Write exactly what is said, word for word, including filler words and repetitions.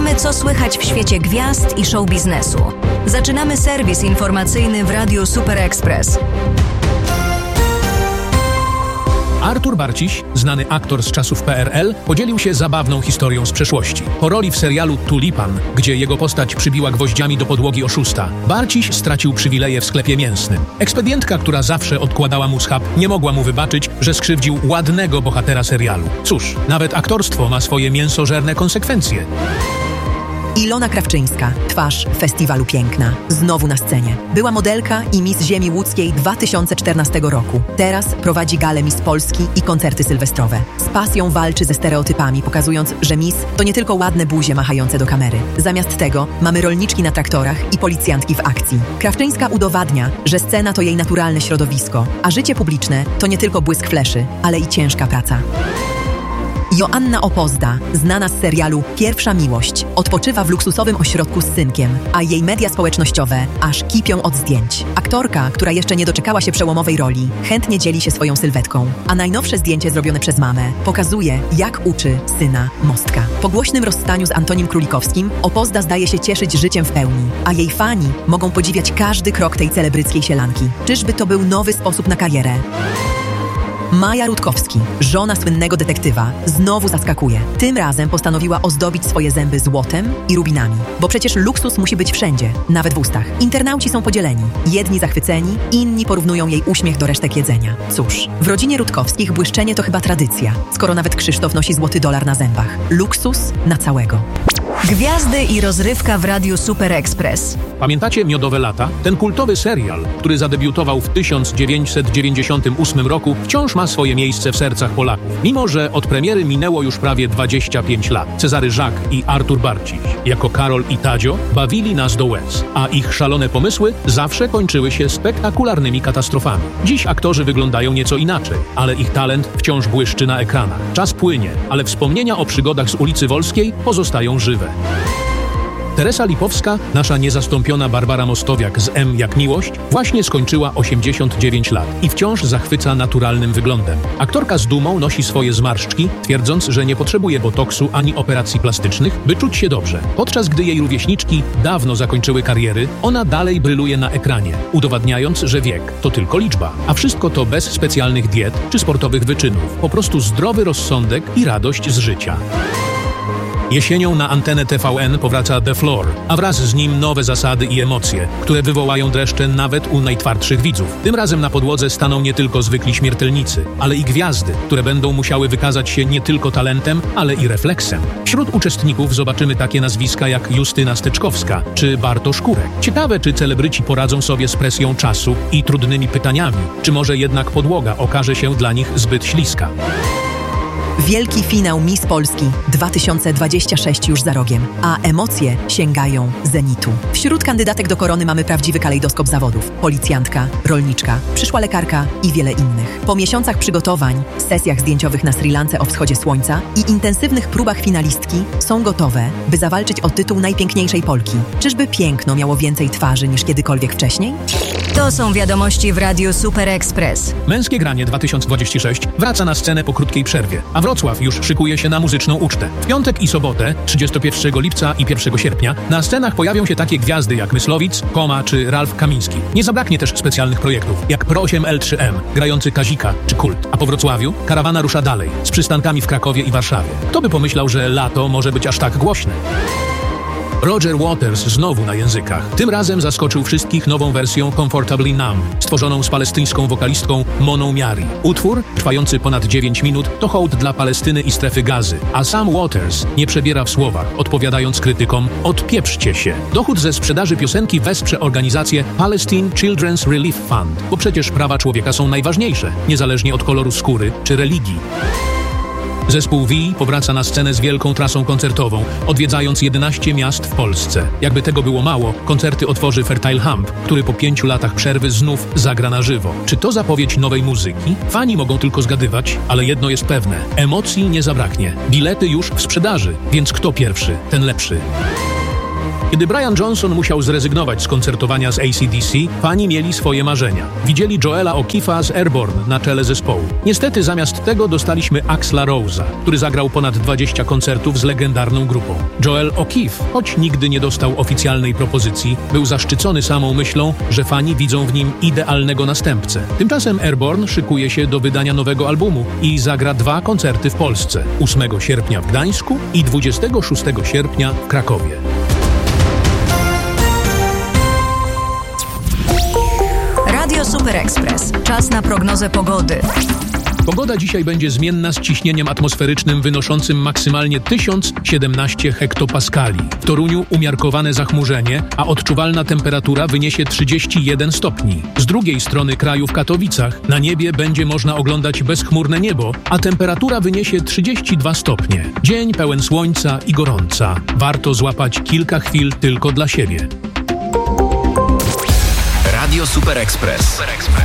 Sprawdzamy, co słychać w świecie gwiazd i show biznesu. Zaczynamy serwis informacyjny w Radiu Super Express. Artur Barciś, znany aktor z czasów P R L, podzielił się zabawną historią z przeszłości. Po roli w serialu Tulipan, gdzie jego postać przybiła gwoździami do podłogi oszusta, Barciś stracił przywileje w sklepie mięsnym. Ekspedientka, która zawsze odkładała mu schab, nie mogła mu wybaczyć, że skrzywdził ładnego bohatera serialu. Cóż, nawet aktorstwo ma swoje mięsożerne konsekwencje. Ilona Krawczyńska, twarz Festiwalu Piękna. Znowu na scenie. Była modelka i Miss Ziemi Łódzkiej dwa tysiące czternastego roku. Teraz prowadzi galę Miss Polski i koncerty sylwestrowe. Z pasją walczy ze stereotypami, pokazując, że Miss to nie tylko ładne buzie machające do kamery. Zamiast tego mamy rolniczki na traktorach i policjantki w akcji. Krawczyńska udowadnia, że scena to jej naturalne środowisko, a życie publiczne to nie tylko błysk fleszy, ale i ciężka praca. Joanna Opozda, znana z serialu Pierwsza Miłość, odpoczywa w luksusowym ośrodku z synkiem, a jej media społecznościowe aż kipią od zdjęć. Aktorka, która jeszcze nie doczekała się przełomowej roli, chętnie dzieli się swoją sylwetką, a najnowsze zdjęcie zrobione przez mamę pokazuje, jak uczy syna Mostka. Po głośnym rozstaniu z Antonim Królikowskim Opozda zdaje się cieszyć życiem w pełni, a jej fani mogą podziwiać każdy krok tej celebryckiej sielanki. Czyżby to był nowy sposób na karierę? Maja Rutkowski, żona słynnego detektywa, znowu zaskakuje. Tym razem postanowiła ozdobić swoje zęby złotem i rubinami. Bo przecież luksus musi być wszędzie, nawet w ustach. Internauci są podzieleni. Jedni zachwyceni, inni porównują jej uśmiech do resztek jedzenia. Cóż, w rodzinie Rutkowskich błyszczenie to chyba tradycja, skoro nawet Krzysztof nosi złoty dolar na zębach. Luksus na całego. Gwiazdy i rozrywka w Radiu Super Express. Pamiętacie Miodowe lata? Ten kultowy serial, który zadebiutował w tysiąc dziewięćset dziewięćdziesiątym ósmym roku, wciąż ma swoje miejsce w sercach Polaków. Mimo że od premiery minęło już prawie dwadzieścia pięć lat. Cezary Żak i Artur Barciś, jako Karol i Tadzio, bawili nas do łez, a ich szalone pomysły zawsze kończyły się spektakularnymi katastrofami. Dziś aktorzy wyglądają nieco inaczej, ale ich talent wciąż błyszczy na ekranach. Czas płynie, ale wspomnienia o przygodach z ulicy Wolskiej pozostają żywe. Teresa Lipowska, nasza niezastąpiona Barbara Mostowiak z M jak Miłość, właśnie skończyła osiemdziesiąt dziewięć lat i wciąż zachwyca naturalnym wyglądem. Aktorka z dumą nosi swoje zmarszczki, twierdząc, że nie potrzebuje botoksu ani operacji plastycznych, by czuć się dobrze. Podczas gdy jej rówieśniczki dawno zakończyły kariery, ona dalej bryluje na ekranie, udowadniając, że wiek to tylko liczba. A wszystko to bez specjalnych diet czy sportowych wyczynów. Po prostu zdrowy rozsądek i radość z życia. Jesienią na antenę T V N powraca The Floor, a wraz z nim nowe zasady i emocje, które wywołają dreszcze nawet u najtwardszych widzów. Tym razem na podłodze staną nie tylko zwykli śmiertelnicy, ale i gwiazdy, które będą musiały wykazać się nie tylko talentem, ale i refleksem. Wśród uczestników zobaczymy takie nazwiska jak Justyna Steczkowska czy Bartosz Kurek. Ciekawe, czy celebryci poradzą sobie z presją czasu i trudnymi pytaniami, czy może jednak podłoga okaże się dla nich zbyt śliska. Wielki finał Miss Polski dwa tysiące dwudziesty szósty już za rogiem, a emocje sięgają zenitu. Wśród kandydatek do korony mamy prawdziwy kalejdoskop zawodów. Policjantka, rolniczka, przyszła lekarka i wiele innych. Po miesiącach przygotowań, sesjach zdjęciowych na Sri Lance o wschodzie słońca i intensywnych próbach finalistki są gotowe, by zawalczyć o tytuł najpiękniejszej Polki. Czyżby piękno miało więcej twarzy niż kiedykolwiek wcześniej? To są wiadomości w Radiu Super Express. Męskie granie dwa tysiące dwudziesty szósty wraca na scenę po krótkiej przerwie, a Wrocław już szykuje się na muzyczną ucztę. W piątek i sobotę, trzydziestego pierwszego lipca i pierwszego sierpnia, na scenach pojawią się takie gwiazdy jak Myslowic, Koma czy Ralf Kamiński. Nie zabraknie też specjalnych projektów, jak Pro osiem L trzy M, grający Kazika czy Kult. A po Wrocławiu karawana rusza dalej, z przystankami w Krakowie i Warszawie. Kto by pomyślał, że lato może być aż tak głośne? Roger Waters znowu na językach. Tym razem zaskoczył wszystkich nową wersją Comfortably Numb, stworzoną z palestyńską wokalistką Moną Miari. Utwór, trwający ponad dziewięć minut, to hołd dla Palestyny i strefy Gazy, a sam Waters nie przebiera w słowach, odpowiadając krytykom: odpieprzcie się. Dochód ze sprzedaży piosenki wesprze organizację Palestine Children's Relief Fund, bo przecież prawa człowieka są najważniejsze, niezależnie od koloru skóry czy religii. Zespół V powraca na scenę z wielką trasą koncertową, odwiedzając jedenaście miast w Polsce. Jakby tego było mało, koncerty otworzy Fertile Hump, który po pięciu latach przerwy znów zagra na żywo. Czy to zapowiedź nowej muzyki? Fani mogą tylko zgadywać, ale jedno jest pewne. Emocji nie zabraknie. Bilety już w sprzedaży, więc kto pierwszy, ten lepszy. Kiedy Brian Johnson musiał zrezygnować z koncertowania z A C D C, fani mieli swoje marzenia. Widzieli Joela O'Keefe'a z Airborne na czele zespołu. Niestety zamiast tego dostaliśmy Axla Rose'a, który zagrał ponad dwadzieścia koncertów z legendarną grupą. Joel O'Keefe, choć nigdy nie dostał oficjalnej propozycji, był zaszczycony samą myślą, że fani widzą w nim idealnego następcę. Tymczasem Airborne szykuje się do wydania nowego albumu i zagra dwa koncerty w Polsce. ósmego sierpnia w Gdańsku i dwudziestego szóstego sierpnia w Krakowie. Radio Super Express. Czas na prognozę pogody. Pogoda dzisiaj będzie zmienna z ciśnieniem atmosferycznym wynoszącym maksymalnie tysiąc siedemnaście hektopaskali. W Toruniu umiarkowane zachmurzenie, a odczuwalna temperatura wyniesie trzydzieści jeden stopni. Z drugiej strony kraju w Katowicach na niebie będzie można oglądać bezchmurne niebo, a temperatura wyniesie trzydzieści dwa stopnie. Dzień pełen słońca i gorąca. Warto złapać kilka chwil tylko dla siebie. Radio Super Express.